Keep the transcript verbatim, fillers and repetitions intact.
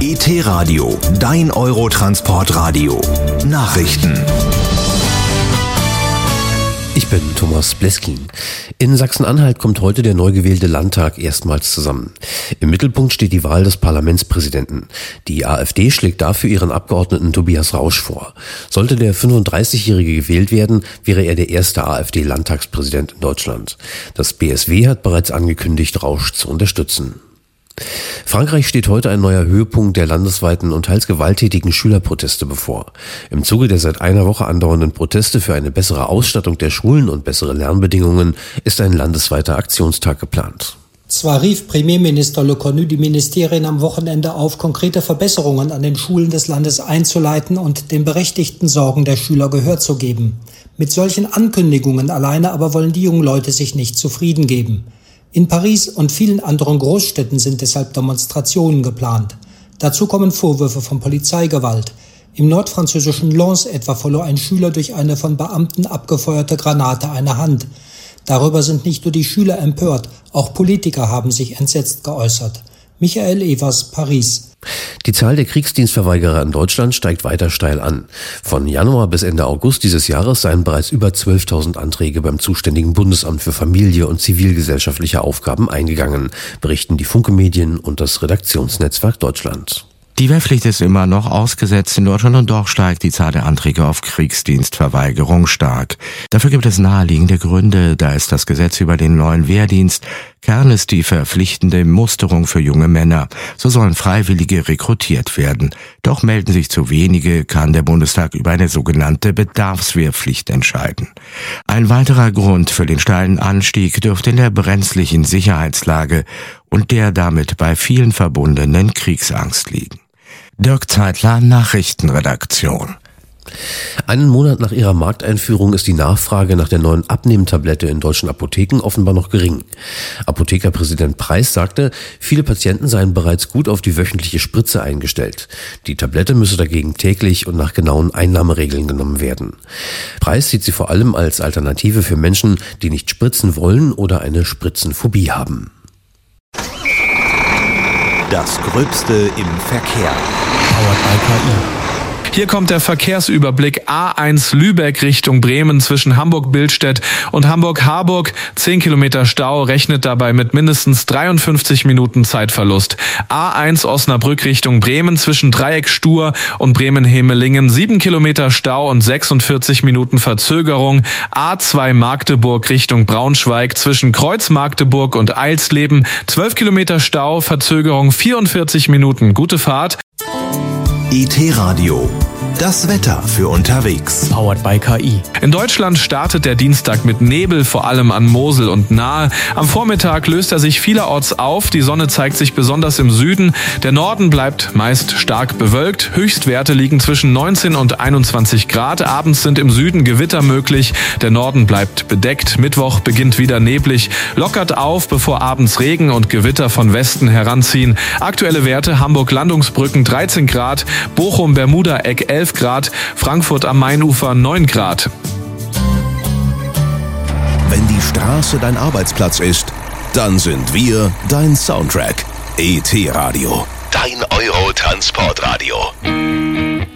E T-Radio, dein Eurotransportradio. Nachrichten. Ich bin Thomas Bleskin. In Sachsen-Anhalt kommt heute der neu gewählte Landtag erstmals zusammen. Im Mittelpunkt steht die Wahl des Parlamentspräsidenten. Die AfD schlägt dafür ihren Abgeordneten Tobias Rausch vor. Sollte der fünfunddreißigjährige gewählt werden, wäre er der erste AfD-Landtagspräsident in Deutschland. Das B S W hat bereits angekündigt, Rausch zu unterstützen. Frankreich steht heute ein neuer Höhepunkt der landesweiten und teils gewalttätigen Schülerproteste bevor. Im Zuge der seit einer Woche andauernden Proteste für eine bessere Ausstattung der Schulen und bessere Lernbedingungen ist ein landesweiter Aktionstag geplant. Zwar rief Premierminister Le Cornu die Ministerien am Wochenende auf, konkrete Verbesserungen an den Schulen des Landes einzuleiten und den berechtigten Sorgen der Schüler Gehör zu geben. Mit solchen Ankündigungen alleine aber wollen die jungen Leute sich nicht zufrieden geben. In Paris und vielen anderen Großstädten sind deshalb Demonstrationen geplant. Dazu kommen Vorwürfe von Polizeigewalt. Im nordfranzösischen Lens etwa verlor ein Schüler durch eine von Beamten abgefeuerte Granate eine Hand. Darüber sind nicht nur die Schüler empört, auch Politiker haben sich entsetzt geäußert. Michael Evers, Paris. Die Zahl der Kriegsdienstverweigerer in Deutschland steigt weiter steil an. Von Januar bis Ende August dieses Jahres seien bereits über zwölftausend Anträge beim zuständigen Bundesamt für Familie und zivilgesellschaftliche Aufgaben eingegangen, berichten die Funke Medien und das Redaktionsnetzwerk Deutschland. Die Wehrpflicht ist immer noch ausgesetzt in Deutschland und doch steigt die Zahl der Anträge auf Kriegsdienstverweigerung stark. Dafür gibt es naheliegende Gründe, da ist das Gesetz über den neuen Wehrdienst. Kern ist die verpflichtende Musterung für junge Männer. So sollen Freiwillige rekrutiert werden. Doch melden sich zu wenige, kann der Bundestag über eine sogenannte Bedarfswehrpflicht entscheiden. Ein weiterer Grund für den steilen Anstieg dürfte in der brenzlichen Sicherheitslage und der damit bei vielen verbundenen Kriegsangst liegen. Dirk Zeitler, Nachrichtenredaktion. Einen Monat nach ihrer Markteinführung ist die Nachfrage nach der neuen Abnehmtablette in deutschen Apotheken offenbar noch gering. Apothekerpräsident Preis sagte, viele Patienten seien bereits gut auf die wöchentliche Spritze eingestellt. Die Tablette müsse dagegen täglich und nach genauen Einnahmeregeln genommen werden. Preis sieht sie vor allem als Alternative für Menschen, die nicht spritzen wollen oder eine Spritzenphobie haben. Das Gröbste im Verkehr. Powered by K I. Hier kommt der Verkehrsüberblick A eins Lübeck Richtung Bremen zwischen Hamburg-Billstedt und Hamburg-Harburg. zehn Kilometer Stau, rechnet dabei mit mindestens dreiundfünfzig Minuten Zeitverlust. A eins Osnabrück Richtung Bremen zwischen Dreieck-Stur und Bremen-Hemelingen. sieben Kilometer Stau und sechsundvierzig Minuten Verzögerung. A zwei Magdeburg Richtung Braunschweig zwischen Kreuz-Magdeburg und Eilsleben. zwölf Kilometer Stau, Verzögerung vierundvierzig Minuten. Gute Fahrt. E T-Radio. Das Wetter für unterwegs. Powered by K I. In Deutschland startet der Dienstag mit Nebel, vor allem an Mosel und nahe. Am Vormittag löst er sich vielerorts auf. Die Sonne zeigt sich besonders im Süden. Der Norden bleibt meist stark bewölkt. Höchstwerte liegen zwischen neunzehn und einundzwanzig Grad. Abends sind im Süden Gewitter möglich. Der Norden bleibt bedeckt. Mittwoch beginnt wieder neblig. Lockert auf, bevor abends Regen und Gewitter von Westen heranziehen. Aktuelle Werte: Hamburg-Landungsbrücken dreizehn Grad, Bochum-Bermuda-Eck elf Grad, Frankfurt am Mainufer neun Grad. Wenn die Straße dein Arbeitsplatz ist, dann sind wir dein Soundtrack. E T-Radio. Dein Eurotransportradio.